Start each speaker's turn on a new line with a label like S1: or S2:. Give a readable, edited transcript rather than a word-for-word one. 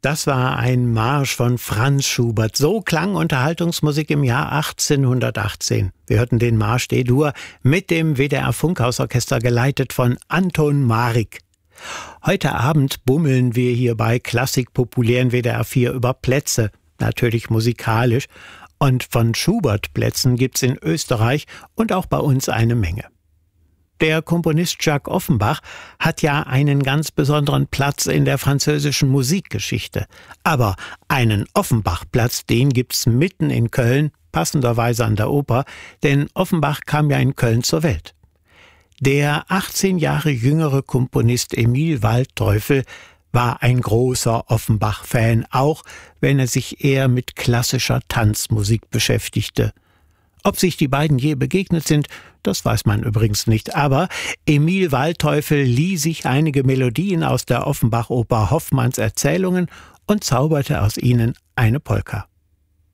S1: Das war ein Marsch von Franz Schubert. So klang Unterhaltungsmusik im Jahr 1818. Wir hörten den Marsch D-Dur mit dem WDR-Funkhausorchester geleitet von Anton Marik. Heute Abend bummeln wir hier bei Klassik populären WDR 4 über Plätze, natürlich musikalisch. Und von Schubert-Plätzen gibt's in Österreich und auch bei uns eine Menge. Der Komponist Jacques Offenbach hat ja einen ganz besonderen Platz in der französischen Musikgeschichte. Aber einen Offenbach-Platz, den gibt's mitten in Köln, passenderweise an der Oper, denn Offenbach kam ja in Köln zur Welt. Der 18 Jahre jüngere Komponist Emil Waldteufel war ein großer Offenbach-Fan, auch wenn er sich eher mit klassischer Tanzmusik beschäftigte. Ob sich die beiden je begegnet sind, das weiß man übrigens nicht. Aber Emil Waldteufel lieh sich einige Melodien aus der Offenbach-Oper Hoffmanns Erzählungen und zauberte aus ihnen eine Polka.